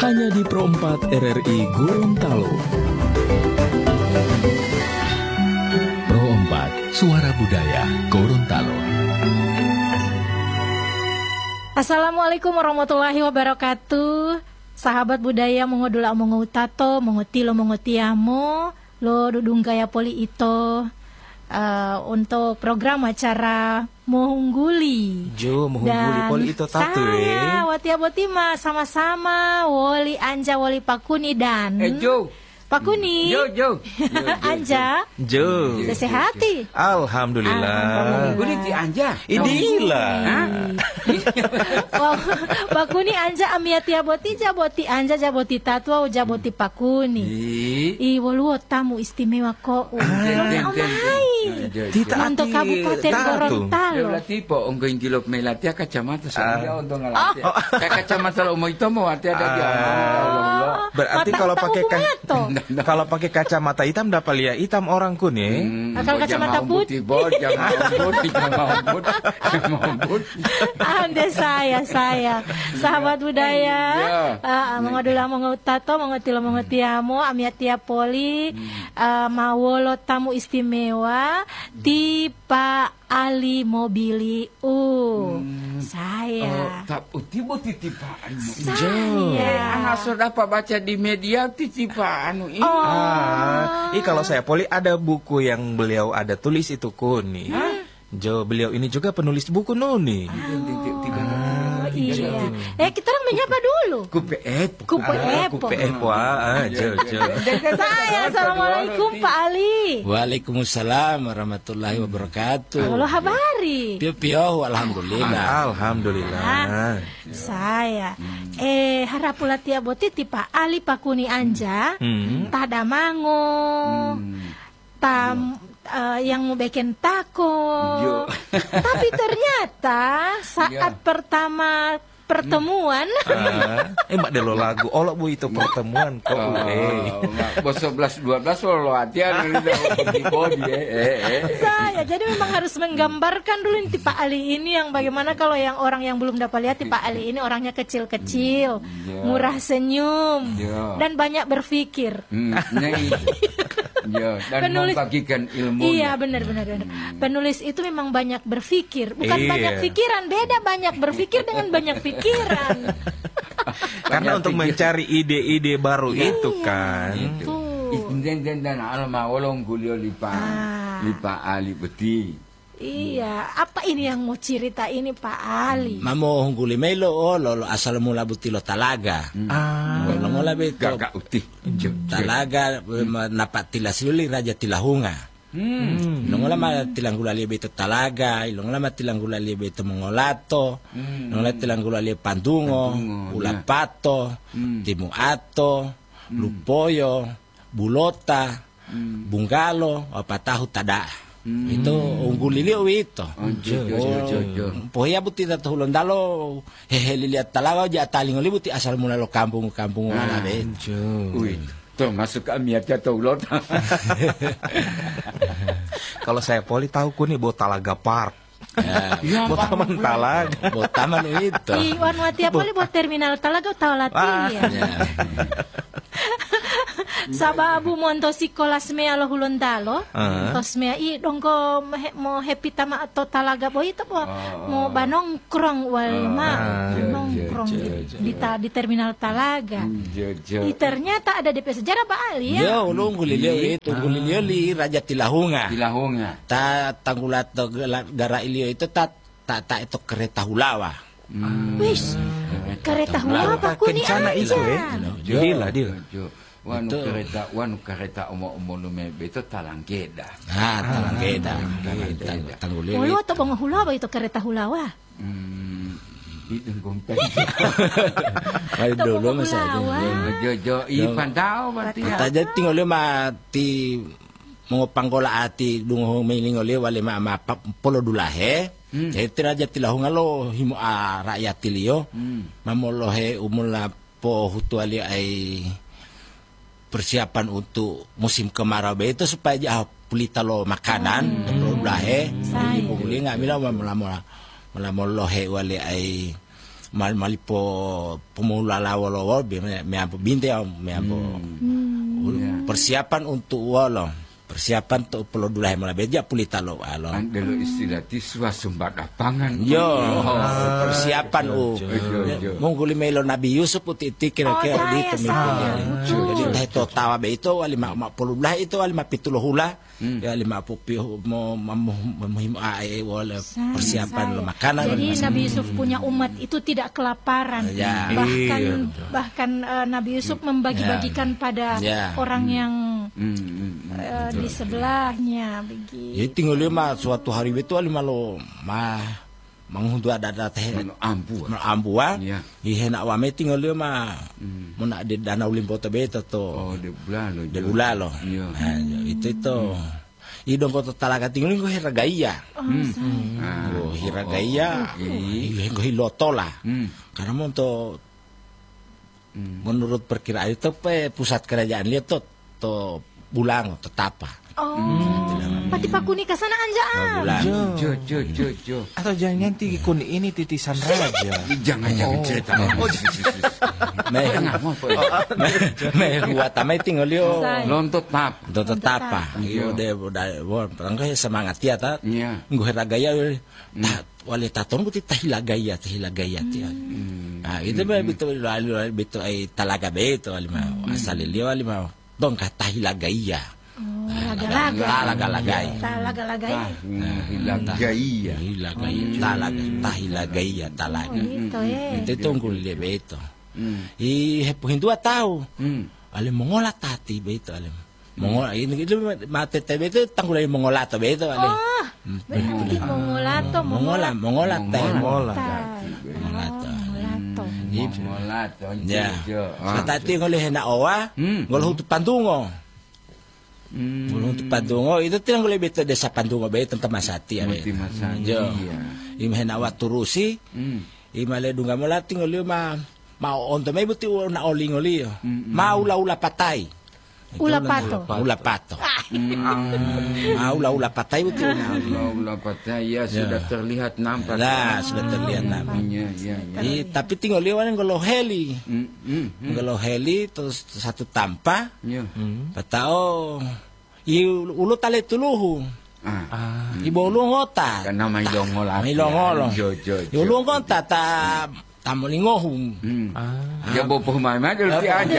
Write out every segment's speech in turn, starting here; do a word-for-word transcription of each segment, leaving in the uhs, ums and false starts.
hanya di Pro empat R R I Gorontalo. Pro empat, Suara Budaya Gorontalo. Assalamualaikum warahmatullahi wabarakatuh. Sahabat budaya mongodula mongoutato, mongotilo mongotiamo, lo dudung gaya poli ito. Uh, untuk program acara Mohungguli Jo, Mohungguli poli itu tatu saya, eh. Watia Botima, sama-sama Woli Anja, Woli Pakuni dan Eh Jo Pakuni Jo, Jo, Anja Jo Sesehati Alhamdulillah. Mohungguli di Anja Inilah Oh, Pakuni Anja Amiatia Boti Jaboti Anja Jaboti Tatwa Jaboti Pakuni I woluo tamu istimewa ko untuk Kabupaten Gorontalo. Ya berarti po onggoing kilop melati kacamata saya untuk ngelatih. Kacamata lo mau itu mau hati ada dia. Berarti kalau pakai kalau pakai kacamata hitam dapat lihat hitam orang kuning. Kalau kacamata putih, jangan putih, jangan putih, jangan putih. Anda saya saya sahabat budaya. Mengodula mengotato mengotilo mengotiamo amiatia poli mawolo tamu istimewa di Pak Ali Mobili uh hmm. saya tak utibo titipaan saya anak sudah apa baca di media titipaan ini oh. ah, ini kalau saya poli ada buku yang beliau ada tulis itu kuni hmm? Jo beliau ini juga penulis buku noni oh, iya. Eh kita orang menyapa dulu. Kupe Epo. Kupe Epo. Kupe Epo. Ah, Jo Jo. Saya assalamualaikum Pak Ali. Waalaikumsalam warahmatullahi wabarakatuh. Halo habari. Pio pio alhamdulillah. Alhamdulillah. Ah, saya eh harapula tia boti ti Pak Ali Pakuni Anja. Hmm. Tadamango. Hmm. Tam Uh, yang mau bikin tako, tapi ternyata saat Yo. pertama pertemuan, uh, eh mak delo lagu, olok bu itu pertemuan kok, oh, eh, bos sebelas dua belas lo hatian di body, eh, saya jadi memang harus menggambarkan dulu nih Pak Ali ini yang bagaimana kalau yang orang yang belum dapat lihat Pak Ali ini orangnya kecil-kecil, yeah. murah senyum, yeah. dan banyak berpikir. Hmm, Ya, dan penulis, membagikan ilmu. Iya benar-benar. Hmm. Penulis itu memang banyak berpikir, bukan iya. banyak pikiran. Beda banyak berpikir dengan banyak pikiran. Karena untuk pikir. mencari ide-ide baru iya, itu kan. Itu. Dan dan dan alma olong gulio lipa ah. lipa ali beti. Iya, apa ini yang mau cerita ini Pak Ali? Mamo hungguli melo oh lo asal mula butilo talaga. Ah, lo mula beto. Gagak uti. Talaga napat tilasuli raja tilahunga. Hmm. Lo mula ma tilanggulali beto talaga, lo mula ma tilanggulali beto mongolato, lo mula tilanggulali pandungo, ulapato, timuato, lupoyo, bulota, bunggalo, apa tahu tada. Hmm. Itu unggulilio itu. Oh, jo jo jo jo. Poya buti ta tulon dalo hehe lihat talaga ja taling oli buti asal mula lo kampung-kampung ala be. Ui, tuh masuk ke amiatnya tulon. Kalau saya poli tahu kuni buat Talaga Park. Ya, buat taman Talaga. Buat taman itu. Iwan Watia poli buat terminal Talaga tahu latih. Sababu montosi kolas mea lo hulondalo, tos mea i dongko mo happy tama atau Talaga boy itu po mo banongkrong wal ma nongkrong di di terminal Talaga. I ternyata ada D P sejarah Pak Ali ya. Yo, ulung gulilio itu gulilio li Raja Tilahunga. Tilahunga. Ta tanggulat gara ilio itu tak tak tak itu kereta hulawa. Wis kereta hulawa Pak Kuni aja. Itu eh. Dila dila. Wanu kereta, wanu kereta omo-omo lume beto talanggeda. Ah, talanggeda. Tanggulio. Hulawa atau bang hulawa itu kereta hulawa? Hmm, itu gompeng. Ayo dulu masalah. Jo jo, ipan tahu berarti. Taja tinggal mati mengopanggola ati dungo melingole wale ma ma polo dulahe. Jadi raja tilahunga lo himo a rakyat tilio. Mamolohe umula po hutuali ai persiapan untuk musim kemarau itu supaya jah pulita lo makanan lo lahe ini buli nggak bilang malah malah malah lohe wale ai mal malipo pemula lawo-lawo me me ampo binte me ampo persiapan untuk wolo persiapan untuk pulau dulai malah beja pulita lo alo andelo istilah tiswa sumbat lapangan yo persiapan u mongguli melo Nabi Yusuf putih kira-kira di tempat jadi teh to tawa be itu lima puluh belah itu lima pituloh hula ya lima pupi mau memuhim ae wala persiapan lo makanan jadi Nabi Yusuf punya umat itu tidak kelaparan bahkan bahkan Nabi Yusuf membagi-bagikan pada orang yang di sebelahnya begitu. Ya tinggal lima suatu hari itu lima lo mah manghudu ada ada teh ambu ambu ah. Iya nak wame tinggal lima mau nak di danau Limpoto beta to. Oh di bulan lo. Di bulan lo. Itu itu. Idong kota talaga tinggal ko hiragaya. Oh hiragaya. Iya ko hilotola. Karena mau to menurut perkiraan itu pe pusat kerajaan lihat to to Bulang to Tapa. Oh, pati pakuni kasana anja ah. Jo jo jo jo. Atau jangan ti kun ini titisan raja. Jangan jangan cerita. Meh meh buat tamai tinggal yo. Lontot tap. Lontot Tapa. Yo de udah perangkai semangat ya ta. Nggo heragaya wali taton buti tahilagaya tahilagaya ti. Ah itu betul betul ai talaga beto alima asal liyo alima dong katahilagaya. Oh, laga-laga. Talaga-lagai. Talaga-lagai. Hilagaya. Hilagaya. Talaga. Tahilagaya. Talaga. Itu eh. Itu tunggul dia beto. I hepuhin dua tahu. Alim mengolah tati beto alim. Mengolah ini itu mate teh beto tanggul alim mengolah to beto alim. Oh. Berarti mengolah to mengolah mengolah teh. Mengolah. Mengolah to. Mengolah to. Ya. Tati ngoleh na owa, ngoloh tu pandungo. Ngoloh tu pandungo itu tiang ngoleh beto desa pandungo beto tentang masati ya. Jo. Imah na wa turusi. Imale dunga molati ngoleh ma mau onto mai buti na oli ngoli. Ma ula-ula patai. Ula pato. Ula pato. Ah, ula ula patai betul. Ula ula patai ya sudah terlihat nampak. Nah, sudah terlihat nampak. Ya, ya. Tapi tinggal liwan ngolo heli. Ngolo heli terus satu tanpa. Ya. Patao. I ulu tale tuluhu. Ah. Ibu ulu ngota. Karena may longol. May longol. Jo jo. Ulu ngota ta tamulingohum. Ya bopo mama dulu aja.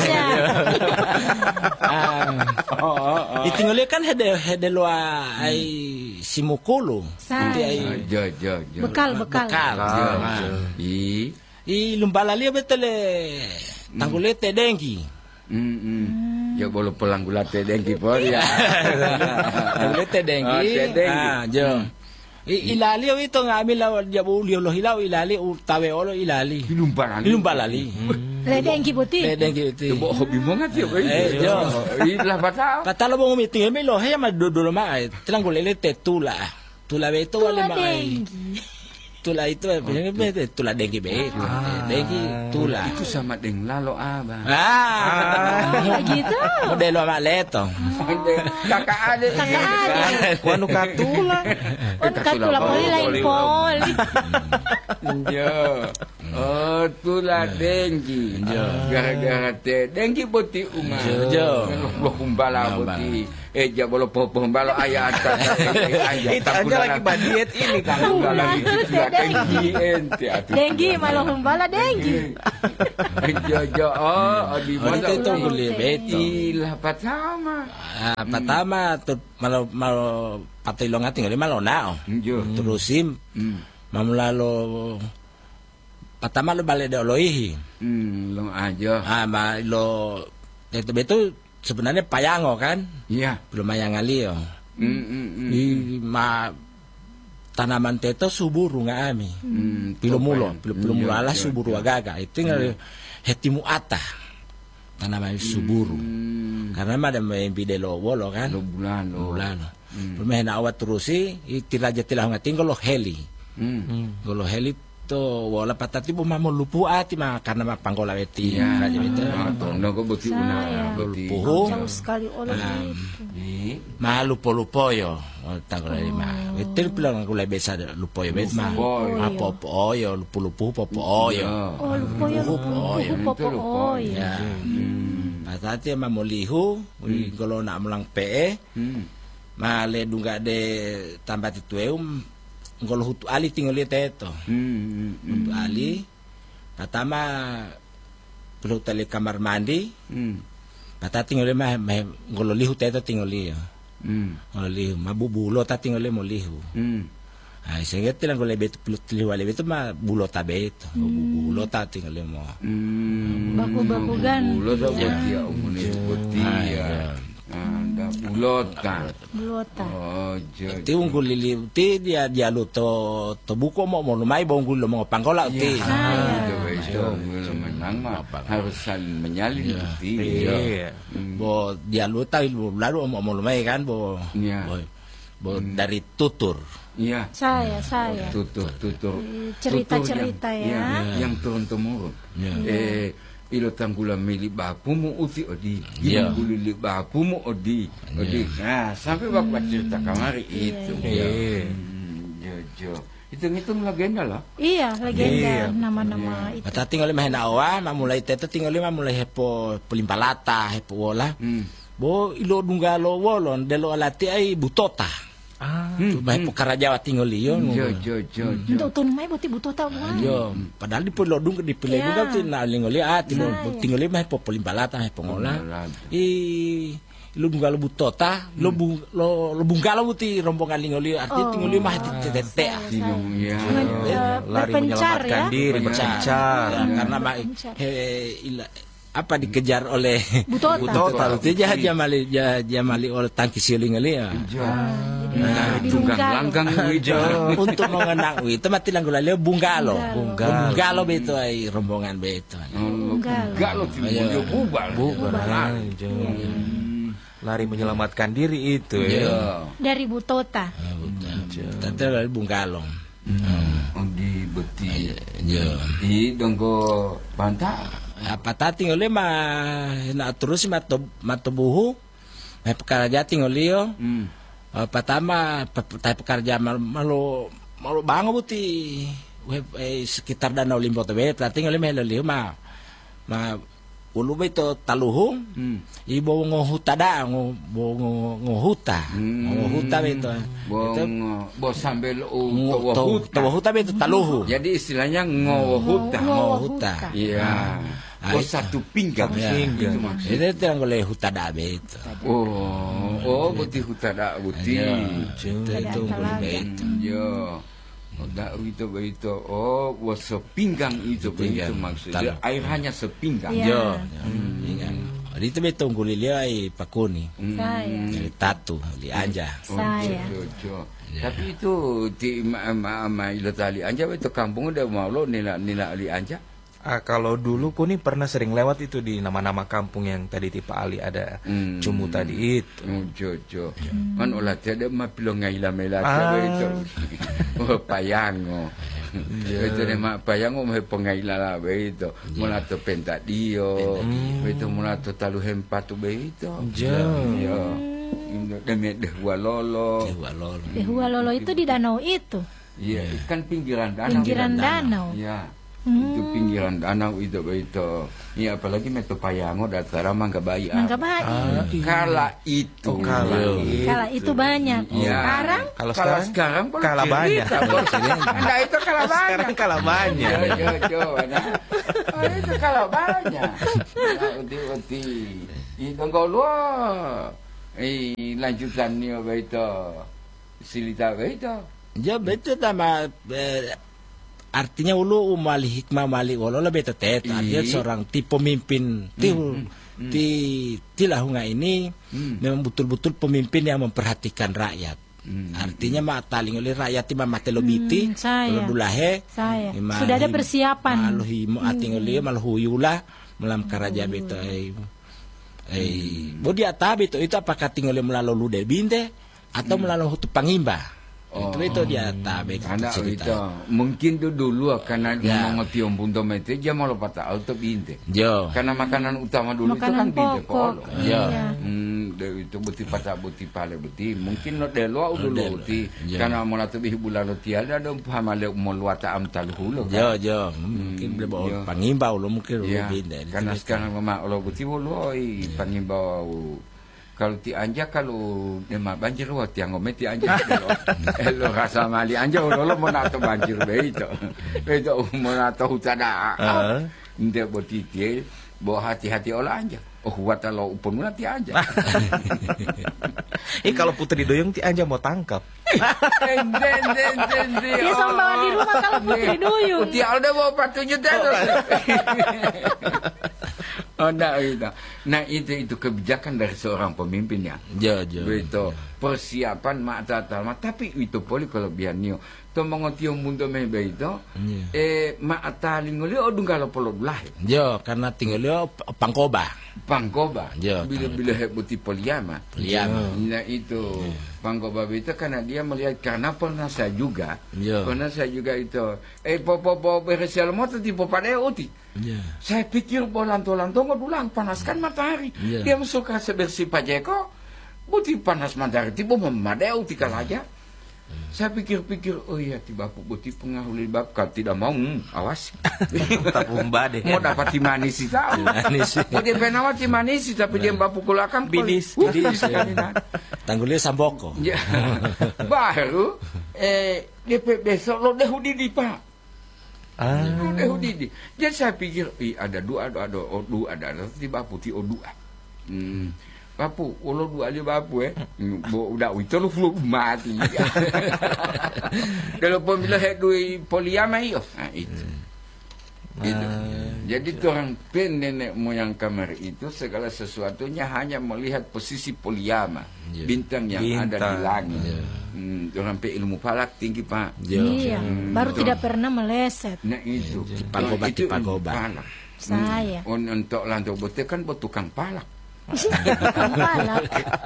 Itinggali kan hede hede loa ai simukulu. Nanti ai jo jo jo. Bekal bekal. Bekal. I i lumbala lia betele tanggulete dengki. Hmm. Ya bolo pelanggulate dengki por ya. Tanggulete dengki. Ah, jo. Ilali itu ngambil lawan dia boleh lo hilau ilali utawe olo ilali. Hilumbalali. Hilumbalali. Ledengki putih. Ledengki putih. Bo hobi banget ya boy. Eh, jo. Ilah patao. Patalo bong meeting me lo haya ma dodolo ma telang golele tetula. Tula beto wale ma. Tula itu punya be tula dengki be. Dengki tula. Itu sama deng lalo abang. Ah. Gitu. Modelo ma leto. Kakak ade. Kakak ade. Wanu katula. Oh, katula poli lain poli. Jo. Oh, tula dengki. Gara-gara teh dengki putih unga. Jo. Lo kumbala putih. Eh, ja bolo popo balo ayah atas. Itu aja lagi badiet ini kan. Lagi dengki ente. Dengki malah humbala dengki. Jo jo. Oh, di mana itu boleh beto. Ilah patama. Ah, patama tu malu malu patilong ating malu nao. Jo. Terusim. Mamulalo patama lo balik de oloihi. Hmm, lo aja. Ah, ma lo itu betul sebenarnya payango kan? Iya. Belum mayang alio. Hmm, hmm, hmm. Di ma tanaman teto suburu ngami. Hmm, Pilomulo, pilomulo ala suburu agaga. Itu ngal hetimu ata. Tanaman suburu. Karena ada main bidelo wolo kan? Lo bulan lo. Bulan. Pemena awat terusi itiraja tilah ngating golo heli. Golo heli beto wala patati bo mamo lupu ati ma karena ma panggola beti raja beto no go boti una boti jauh sekali oleh itu. Ma lupo-lupo yo tanggola ma betel bilang aku lebih besa lupo yo bet ma apa po yo lupu-lupu popo yo oh lupo yo lupu popo yo ya patati ma molihu kalau nak melang pe ma le dunga de tambat itu eum ngolo hutu ali tinggal lihat itu hutu ali pertama perlu tali kamar mandi pata tinggal mah ngolo lihu itu tinggal lihat ngolo lihu mabu bulo ta tinggal lihat mau lihu ah sehingga tilang ngolo betu perlu lihu ali betu mah bulo ta betu bulo ta tinggal lihat mau baku-baku gan bulo ta boti ya umune boti ya ada bulota. Bulota. Oh, jadi. Ti unggul lili ti dia dia lu to to buko mo mo lumai bo unggul mo pangkola ti. Itu itu menang mah harus saling menyalin ti. Bo dia lu ta lalu mo mo lumai kan bo. Bo dari tutur. Iya. Saya, saya. Tutur, tutur. Cerita-cerita ya. Yang turun temurun. Eh ilo tanggula milik bapumu uti odi, ilo milik bapumu odi, odi. Nah, sampai bapak cerita kamari itu. Iya. Jo, itu ngitung legenda lah. Iya, legenda nama-nama itu. Mata tinggal lima hena awa, mulai tete tinggal lima mulai hepo pelimpalata, hepo wola. Bo ilo dunggalo wolon delo alati ai butota. Ah, tu mai pokara Jawa tinggal liyo. Jo jo jo. Untuk tu mai boti butota bukan. Yo, padahal di pulau dung di pulau dung tu na lingoli ati tinggal mai po polimbalata mai pongola. I lu bunggalo butota, lu bung lo lu bunggalo buti rombongan lingoli arti tinggal mah tete. Iya. Lari menyelamatkan diri, berpencar. Karena apa dikejar oleh Butota. Butota itu jah jamali jah jamali oleh tangki siling ali ya. Tunggang langgang wijo. Untuk mengenang itu mati langgula leo bunggalo. Bunggalo beto ai rombongan beto. Bunggalo timbul bubal. Bubal. Lari menyelamatkan diri itu ya. Dari Butota. Tante dari bunggalo. Oh di beti. Ya. Di donggo bantah. Apa tati ngole mah na terus mato mato buhu mai pekerja tinggal lio pertama tai pekerja malu malu bango buti sekitar danau limbo tebe berarti ngole mah lio mah ma ulu beto taluhung ibo ngohuta da ngo ngohuta ngohuta beto itu bo sambil ngohuta ngohuta beto taluhu jadi istilahnya ngohuta ngohuta iya. Oh satu pinggang, itu maksudnya. Itu yang boleh hutada itu. Oh, oh buti hutada buti. Itu boleh itu. Yo, udah itu begitu. Oh, was sepinggang itu begitu maksudnya. Air hanya sepinggang. Yo, pinggang. Itu betul gulilio ai pakuni. Dari tatu, di anja. Saya. Tapi itu di ma ma ilo tali anja itu kampung udah mau lo nila nila ali anja. Ah, kalau dulu Kuni pernah sering lewat itu di nama-nama kampung yang tadi tipe Ali ada hmm. Cumu tadi itu. Hmm, jojo. Hmm. Man olah tiada mah pilong ngaila mela ah. itu. Oh payango. Itu ne mak payango mah pengaila lah begitu. Mula to pentak dio. Itu mula to talu hempatu begitu. Jo. Yo. Demi dehua lolo. Dehua lolo. Dehua lolo itu di danau itu. Iya, kan pinggiran danau. Pinggiran danau. Iya. Itu pinggiran danau itu begitu. Ini apalagi metu payango datara mangga bayi. Mangga bayi. Ah, kala itu. Oh, kala. Itu. Kala itu banyak. Ya. Sekarang? Kalau sekarang, sekarang kala banyak. Anda itu kala banyak. Sekarang kala banyak. Jo jo nah. Oh, itu kala banyak. Uti-uti. Itu kau luar. Eh lanjutannya begitu. Silita begitu. Ya betul sama artinya ulu umali hikmah mali ulu lebih tetet artinya seorang ti pemimpin ti mm. ti tilahunga ini mm. memang betul-betul pemimpin yang memperhatikan rakyat mm. artinya mak taling oleh rakyat ti mamate lobiti mm, dulahe sudah ada persiapan malu himo ating oleh malu huyula melam karaja beto ai ai bodi ata beto itu apakah tinggal melalui lude binte atau melalui hutu pangimba. Oh. Itu itu dia tabe anak itu mungkin tu dulu karena dia mau tiom punto mete dia mau lupa tahu tu binte. Jo. Karena makanan utama dulu makanan itu kan binte polo. Ya. Hmm, itu buti pada buti pale buti. Mungkin lo delo dulu buti. Karena mau tu bih bulan lo tiada ada pamale mau luata am talhulu. Jo jo. Mungkin dia bawa pangimbau lo mungkin lo binte. Karena sekarang mama lo buti lo pangimbau. Kalau ti anja kalau dia mah banjir lo tiang ngome ti anja lo rasa mali anja lo lo mau nato banjir beito beito mau nato hutada nde boti tiel bo hati-hati olah anja oh wata lo upun mula ti anja eh kalau Putri Duyung ti anja mau tangkap den den den den dia sama bawa di rumah kalau Putri Duyung ti alda bawa patunya tadi Oh, nah, itu. Nah, itu itu kebijakan dari seorang pemimpin ya. Ya, ya. Begitu. Persiapan mata talma, tapi itu poli kalau biarnio. To mengotio mundo mebe itu. Eh, mata lingoli odung kalau polo belah. Ya, karena tinggalnya pangkoba. Pangkoba. Ya. Bila-bila hebuti poliama. Poliama. Nah, itu. Pangkoba itu karena dia melihat karena pernah saya juga. Ya. Pernah saya juga itu. Eh, popo-popo beresial motor tipe pada uti. Ya. Saya pikir bolanto-lanto dulang panaskan matahari. Yeah. Dia suka sebersih pajeko, buti panas matahari tiba memadeu tika aja. Saya pikir-pikir, oh iya tiba aku buti pengahuli bab kalau tidak mau, hmm, awas. Tapumba deh. Mau dapat timanisi tahu. Mau dia penawa timanisi tapi dia bapu kulakan bidis. Bidis. Tanggulnya samboko. Ya. Baru eh dia besok lo deh di Pak. Ah. Udah Udidi. Jadi saya pikir, ih ada dua, ada ada odu, ada ada tiba putih odu. Hmm. Bapu, kalau dua aja bapu eh, udah itu lu flu mati. Kalau pemila hedui poliama iyo, nah itu. Itu. Jadi orang pen nenek moyang kamar itu segala sesuatunya hanya melihat posisi poliama, bintang yang bintang. ada di langit. Hmm, orang pe ilmu falak tinggi Pak. Iya, hmm, baru betul. Tidak pernah meleset. Nah itu, pagoba itu pagoba. Saya. Hmm. Untuk lantai bote kan buat tukang palak. Tukang palak.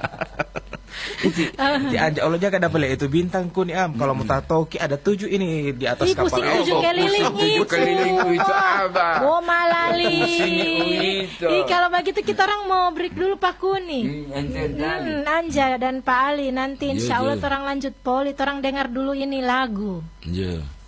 Di anja Allah jaga dapat itu bintang kuni am. Kalau mau tato ki ada tujuh ini di atas Ih, kapal. pusing tujuh keliling itu. Tujuh keliling itu apa? Oh malali. Ih kalau begitu kita orang mau break dulu Pak Kuni. Hmm, Anja dan Pak Ali nanti insya Allah orang lanjut poli, orang dengar dulu ini lagu. Iya.